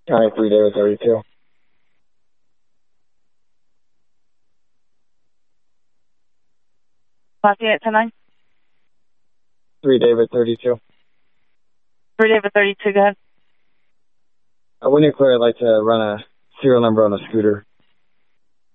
All right, 3 David 32. Lafayette 109. 3 David 32. 3 David 32, go ahead. When you're clear, I'd like to run a serial number on a scooter.